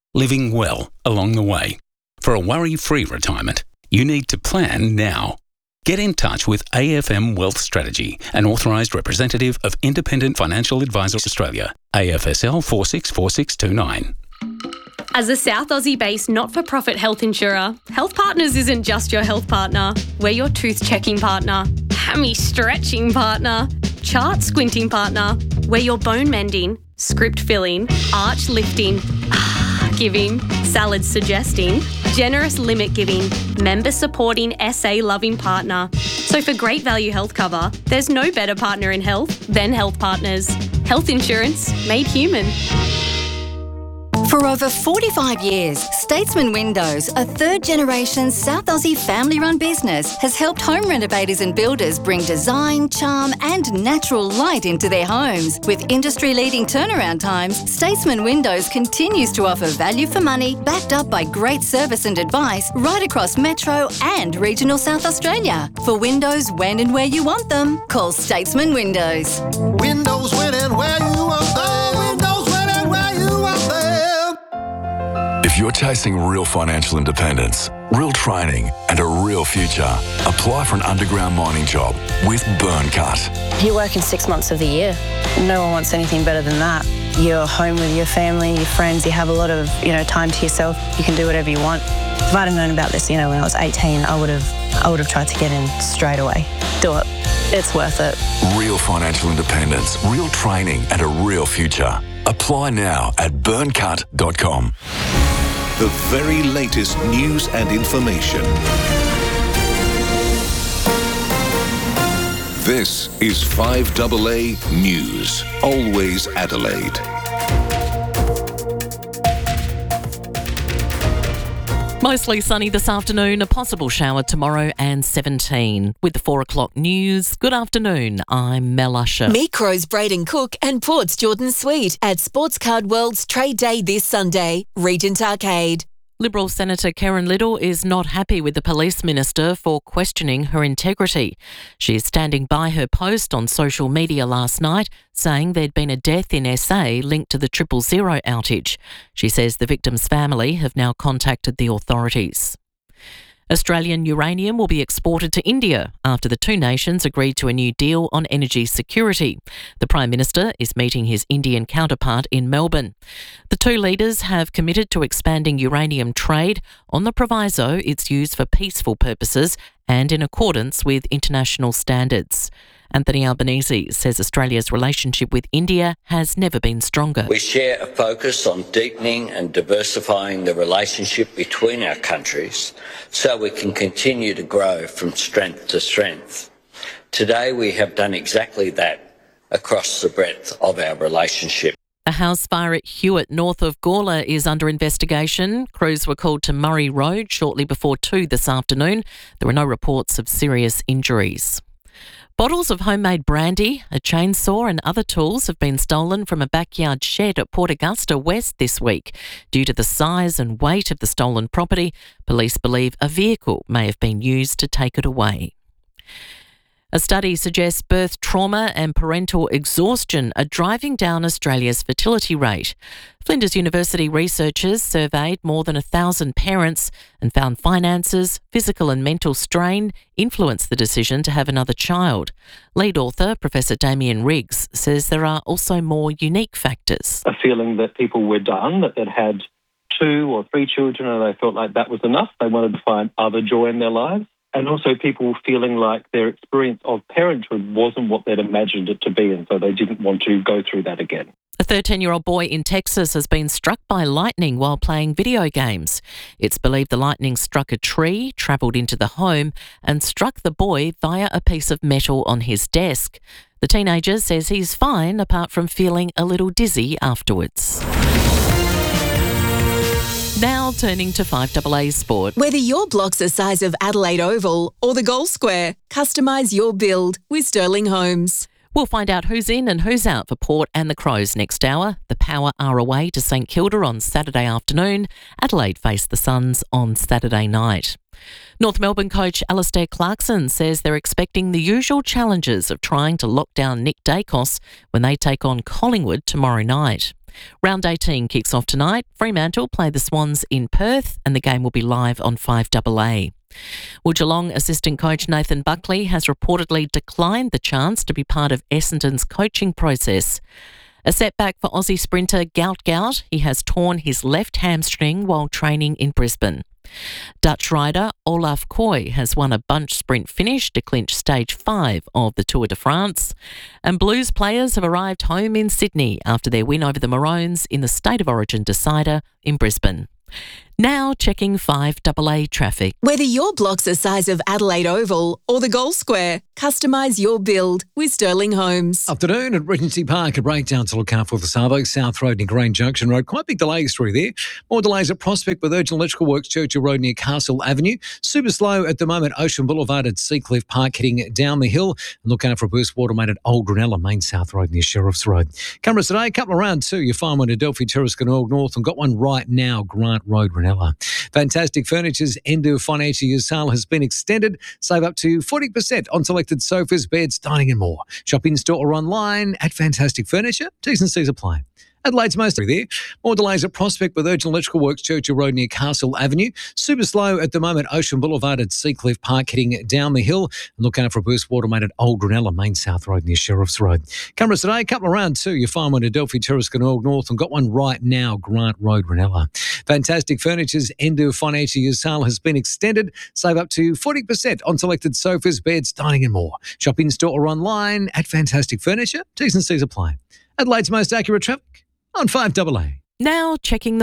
living well along the way. For a worry-free retirement, you need to plan now. Get in touch with A F M Wealth Strategy, an authorised representative of Independent Financial Advisors Australia, A F S L four six four six two nine. As a South Aussie-based not-for-profit health insurer, Health Partners isn't just your health partner. We're your tooth-checking partner, hammy-stretching partner, chart-squinting partner. We're your bone-mending, script-filling, arch-lifting, giving, salad-suggesting, generous limit-giving, member-supporting, S A-loving partner. So for great value health cover, there's no better partner in health than Health Partners. Health insurance made human. For over forty-five years, Statesman Windows, a third-generation South Aussie family-run business, has helped home renovators and builders bring design, charm and natural light into their homes. With industry-leading turnaround times, Statesman Windows continues to offer value for money, backed up by great service and advice right across Metro and regional South Australia. For windows when and where you want them, call Statesman Windows. Windows when and where you want them. Windows when and where you want them. If you're chasing real financial independence, real training and a real future, apply for an underground mining job with Burncut. You're working six months of the year. No one wants anything better than that. You're home with your family, your friends, you have a lot of, you know, time to yourself. You can do whatever you want. If I'd have known about this, you know, when I was eighteen, I would have I would have tried to get in straight away. Do it. It's worth it. Real financial independence, real training and a real future. Apply now at burncut dot com. The very latest news and information. This is five A A News. Always Adelaide. Mostly sunny this afternoon, a possible shower tomorrow and seventeen. With the four o'clock news, good afternoon, I'm Mel Usher. Meet Crows Braden Cook and Port's Jordan Sweet at Sportscard World's Trade Day this Sunday, Regent Arcade. Liberal Senator Karen Little is not happy with the Police Minister for questioning her integrity. She is standing by her post on social media last night, saying there'd been a death in S A linked to the Triple Zero outage. She says the victim's family have now contacted the authorities. Australian uranium will be exported to India after the two nations agreed to a new deal on energy security. The Prime Minister is meeting his Indian counterpart in Melbourne. The two leaders have committed to expanding uranium trade on the proviso it's used for peaceful purposes and in accordance with international standards. Anthony Albanese says Australia's relationship with India has never been stronger. We share a focus on deepening and diversifying the relationship between our countries so we can continue to grow from strength to strength. Today we have done exactly that across the breadth of our relationship. A house fire at Hewitt, north of Gawler, is under investigation. Crews were called to Murray Road shortly before two this afternoon. There were no reports of serious injuries. Bottles of homemade brandy, a chainsaw and other tools have been stolen from a backyard shed at Port Augusta West this week. Due to the size and weight of the stolen property, police believe a vehicle may have been used to take it away. A study suggests birth trauma and parental exhaustion are driving down Australia's fertility rate. Flinders University researchers surveyed more than a thousand parents and found finances, physical and mental strain influenced the decision to have another child. Lead author Professor Damien Riggs says there are also more unique factors. A feeling that people were done, that they'd had two or three children and they felt like that was enough. They wanted to find other joy in their lives. And also people feeling like their experience of parenthood wasn't what they'd imagined it to be, and so they didn't want to go through that again. A thirteen-year-old boy in Texas has been struck by lightning while playing video games. It's believed the lightning struck a tree, travelled into the home and struck the boy via a piece of metal on his desk. The teenager says he's fine apart from feeling a little dizzy afterwards. Now turning to five A A Sport. Whether your block's the size of Adelaide Oval or the Gold Square, customise your build with Sterling Homes. We'll find out who's in and who's out for Port and the Crows next hour. The Power are away to St Kilda on Saturday afternoon. Adelaide face the Suns on Saturday night. North Melbourne coach Alistair Clarkson says they're expecting the usual challenges of trying to lock down Nick Dacos when they take on Collingwood tomorrow night. Round eighteen kicks off tonight. Fremantle play the Swans in Perth and the game will be live on five A A. Well, Geelong assistant coach Nathan Buckley has reportedly declined the chance to be part of Essendon's coaching process. A setback for Aussie sprinter Gout Gout. He has torn his left hamstring while training in Brisbane. Dutch rider Olaf Koy has won a bunch sprint finish to clinch stage five of the Tour de France. And Blues players have arrived home in Sydney after their win over the Maroons in the State of Origin decider in Brisbane. Now checking five A A traffic. Whether your block's the size of Adelaide Oval or the Gold Square, customise your build with Sterling Homes. Afternoon at Regency Park, a breakdown to look out for the Savo, South Road near Grange Junction Road. Quite big delays through there. More delays at Prospect with urgent electrical works, Churchill Road near Castle Avenue. Super slow at the moment, Ocean Boulevard at Seacliff Park heading down the hill. And look out for a burst water main at Old Granella, Main South Road near Sheriff's Road. Cameras today, a couple around two. You find one at Adelphi Terrace, Glenelg North, and got one right now, Grant Road, Granella. Fantastic Furniture's end of financial year sale has been extended. Save up to forty percent on selected sofas, beds, dining and more. Shop in store or online at Fantastic Furniture. T's and C's apply. Adelaide's mostly there. More delays at Prospect with urgent electrical works, Churchill Road near Castle Avenue. Super slow at the moment, Ocean Boulevard at Seacliff Park heading down the hill. And look out for a burst water main at Old Granella, Main South Road near Sheriff's Road. Cameras today, a couple around two. You find one at Adelphi Terrace, Glenelg North, and got one right now, Grant Road, Granella. Fantastic Furniture's end of financial year sale has been extended. Save up to forty percent on selected sofas, beds, dining and more. Shop in store or online at Fantastic Furniture. T's and C's apply. Adelaide's most accurate traffic on five A A. Now checking the